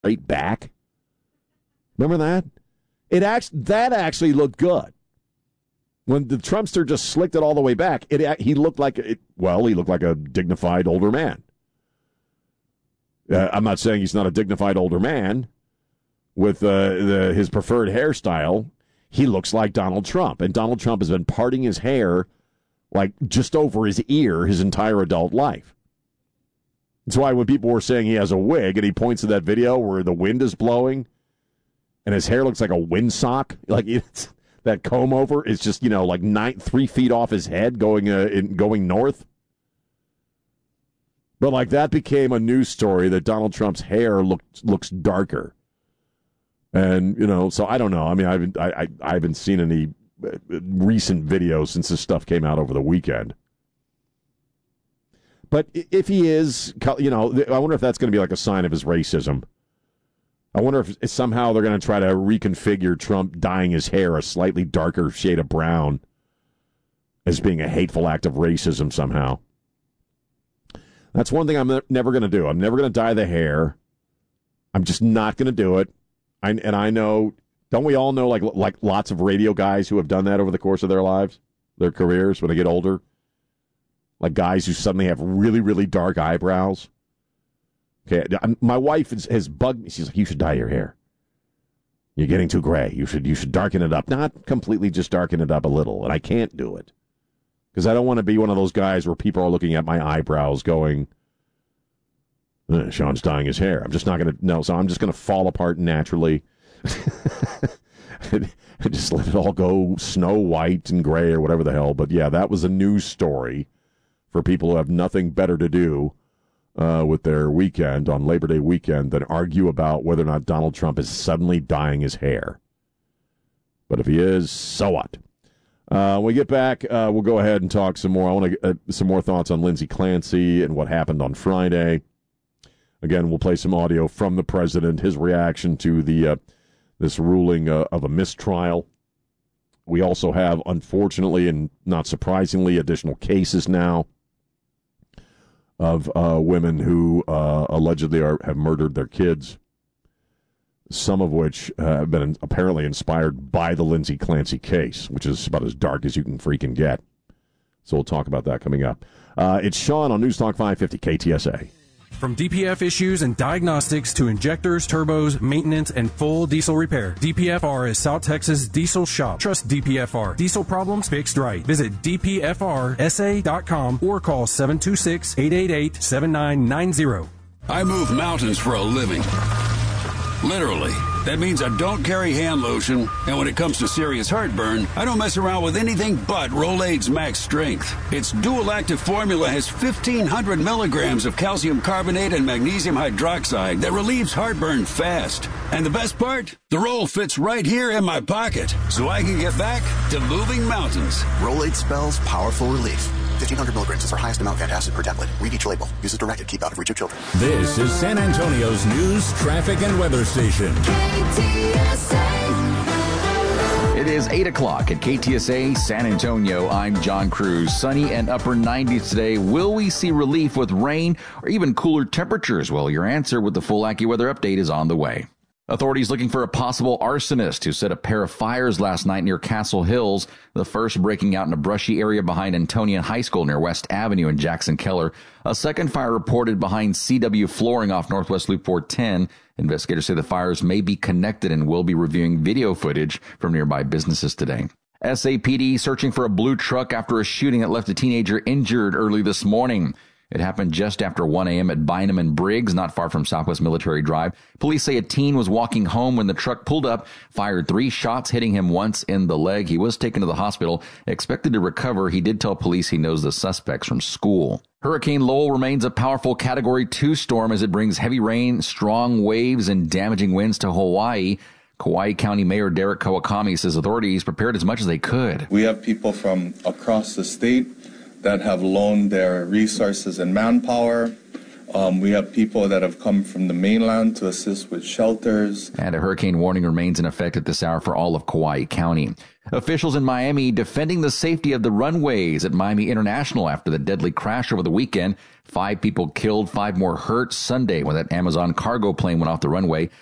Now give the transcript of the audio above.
straight back. Remember that? That actually looked good. When the Trumpster just slicked it all the way back, he looked like he looked like a dignified older man. I'm not saying he's not a dignified older man with his preferred hairstyle. He looks like Donald Trump, and Donald Trump has been parting his hair like just over his ear his entire adult life. That's why when people were saying he has a wig, and he points to that video where the wind is blowing, and his hair looks like a windsock, like that comb over is just, like 3 feet off his head going north. But like that became a news story that Donald Trump's hair looks darker. And, so I don't know. I mean, I haven't seen any recent videos since this stuff came out over the weekend. But if he is, I wonder if that's going to be like a sign of his racism. I wonder if somehow they're going to try to reconfigure Trump dyeing his hair a slightly darker shade of brown as being a hateful act of racism somehow. That's one thing I'm never going to do. I'm never going to dye the hair. I'm just not going to do it. I know, don't we all know like lots of radio guys who have done that over the course of their lives, their careers when they get older? Like guys who suddenly have really, really dark eyebrows. Okay, my wife has bugged me. She's like, you should dye your hair. You're getting too gray. You should darken it up. Not completely, just darken it up a little. And I can't do it. Because I don't want to be one of those guys where people are looking at my eyebrows going, Sean's dyeing his hair. I'm just not going to, no, so I'm just going to fall apart naturally. Just let it all go snow white and gray or whatever the hell. But yeah, that was a news story for people who have nothing better to do with their weekend on Labor Day weekend than argue about whether or not Donald Trump is suddenly dyeing his hair. But if he is, so what? When we get back, we'll go ahead and talk some more. I want to get some more thoughts on Lindsey Clancy and what happened on Friday. Again, we'll play some audio from the president, his reaction to this ruling of a mistrial. We also have, unfortunately and not surprisingly, additional cases now of women who allegedly have murdered their kids, some of which have been apparently inspired by the Lindsey Clancy case, which is about as dark as you can freaking get. So we'll talk about that coming up. It's Sean on News Talk 550 KTSA. From DPF issues and diagnostics to injectors, turbos, maintenance, and full diesel repair, DPFR is South Texas Diesel Shop. Trust DPFR. Diesel problems fixed right. Visit DPFRSA.com or call 726-888-7990. I move mountains for a living. Literally. That means I don't carry hand lotion, and when it comes to serious heartburn, I don't mess around with anything but Rolaids Max Strength. Its dual-active formula has 1,500 milligrams of calcium carbonate and magnesium hydroxide that relieves heartburn fast. And the best part? The roll fits right here in my pocket, so I can get back to moving mountains. Rolaids spells powerful relief. 1,500 milligrams is our highest amount of antacid per tablet. Read each label. Use as directed. Keep out of reach of children. This is San Antonio's news, traffic, and weather station. KTSA. It is 8 o'clock at KTSA San Antonio. I'm John Cruz. Sunny and upper 90s today. Will we see relief with rain or even cooler temperatures? Well, your answer with the full AccuWeather update is on the way. Authorities looking for a possible arsonist who set a pair of fires last night near Castle Hills, the first breaking out in a brushy area behind Antonian High School near West Avenue in Jackson Keller. A second fire reported behind CW Flooring off Northwest Loop 410. Investigators say the fires may be connected and will be reviewing video footage from nearby businesses today. SAPD searching for a blue truck after a shooting that left a teenager injured early this morning. It happened just after 1 a.m. at Bynum and Briggs, not far from Southwest Military Drive. Police say a teen was walking home when the truck pulled up, fired 3 shots, hitting him once in the leg. He was taken to the hospital, expected to recover. He did tell police he knows the suspects from school. Hurricane Lowell remains a powerful Category 2 storm as it brings heavy rain, strong waves, and damaging winds to Hawaii. Kauai County Mayor Derek Kawakami says authorities prepared as much as they could. We have people from across the state that have loaned their resources and manpower. We have people that have come from the mainland to assist with shelters. And a hurricane warning remains in effect at this hour for all of Kauai County. Officials in Miami defending the safety of the runways at Miami International after the deadly crash over the weekend. 5 people killed, 5 more hurt Sunday when that Amazon cargo plane went off the runway.